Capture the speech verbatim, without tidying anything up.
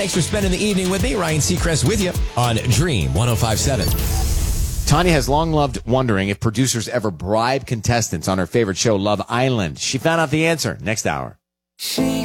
Thanks for spending the evening with me. Ryan Seacrest with you on Dream one oh five point seven. Tanya has long loved wondering if producers ever bribe contestants on her favorite show, Love Island. She found out the answer next hour. She